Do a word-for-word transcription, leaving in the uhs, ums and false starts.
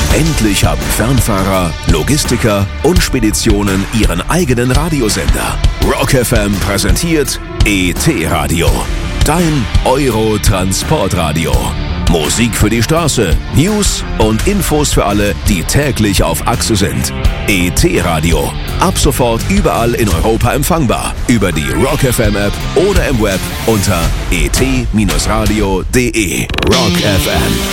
Endlich haben Fernfahrer, Logistiker und Speditionen ihren eigenen Radiosender. Rock F M präsentiert E T-Radio, dein Euro-Transportradio. Musik für die Straße, News und Infos für alle, die täglich auf Achse sind. E T-Radio, ab sofort überall in Europa empfangbar. Über die Rock F M App oder im Web unter e t Bindestrich radio punkt de. Rock F M.